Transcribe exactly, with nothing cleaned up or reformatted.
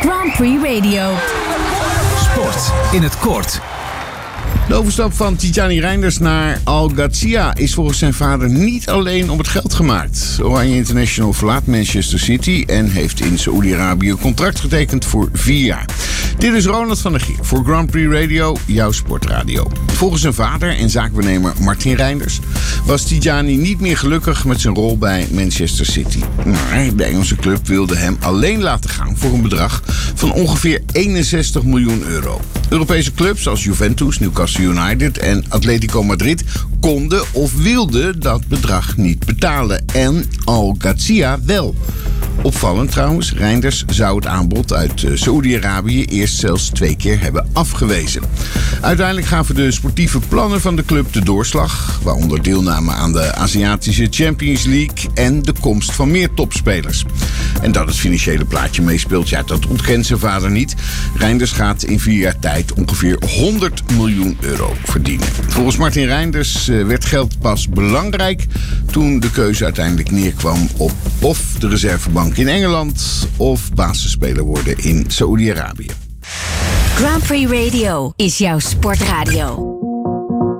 Grand Prix Radio. Sport in het kort. De overstap van Tijani Reinders naar Al Ghaziya is volgens zijn vader niet alleen om het geld gemaakt. Oranje International verlaat Manchester City en heeft in Saoedi-Arabië een contract getekend voor vier jaar. Dit is Ronald van der Gier voor Grand Prix Radio, jouw sportradio. Volgens zijn vader en zaakwaarnemer Martin Reinders was Tijani niet meer gelukkig met zijn rol bij Manchester City. Maar de Engelse club wilde hem alleen laten gaan voor een bedrag van ongeveer eenenzestig miljoen euro. Europese clubs als Juventus, Newcastle United en Atletico Madrid konden of wilden dat bedrag niet betalen. En Al Ghaziya wel. Opvallend trouwens, Reinders zou het aanbod uit uh, Saoedi-Arabië eerst zelfs twee keer hebben afgewezen. Uiteindelijk gaven de sportieve plannen van de club de doorslag, waaronder deelname aan de Aziatische Champions League en de komst van meer topspelers. En dat het financiële plaatje meespeelt, ja, dat ontkent zijn vader niet. Reinders gaat in vier jaar tijd ongeveer honderd miljoen euro verdienen. Volgens Martin Reinders uh, werd geld pas belangrijk toen de keuze uiteindelijk neerkwam op of de reservebank in Engeland of basisspeler worden in Saoedi-Arabië. Grand Prix Radio is jouw sportradio.